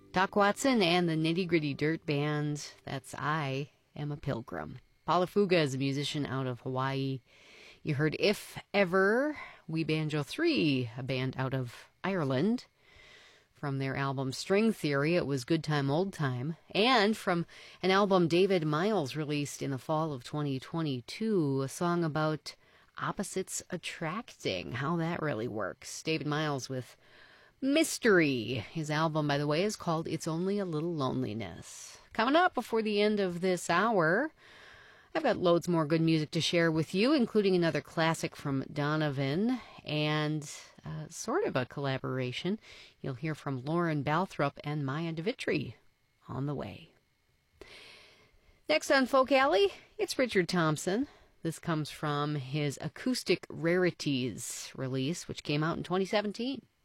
Doc Watson and the Nitty Gritty Dirt Band. That's I Am a Pilgrim. Paula Fuga is a musician out of Hawaii. You heard If Ever, We Banjo 3, a band out of Ireland. From their album String Theory, it was Good Time, Old Time. And from an album David Miles released in the fall of 2022, a song about opposites attracting, how that really works. David Miles with Mystery. His album, by the way, is called It's Only a Little Loneliness. Coming up before the end of this hour, I've got loads more good music to share with you, including another classic from Donovan and sort of a collaboration. You'll hear from Lauren Balthrop and Maya DeVitri on the way. Next on Folk Alley, it's Richard Thompson. This comes from his Acoustic Rarities release, which came out in 2017.